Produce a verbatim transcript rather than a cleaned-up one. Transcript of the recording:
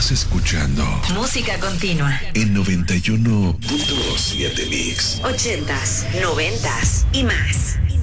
Estás escuchando Música Continua en noventa y uno punto siete Mix. Ochentas, noventas y más.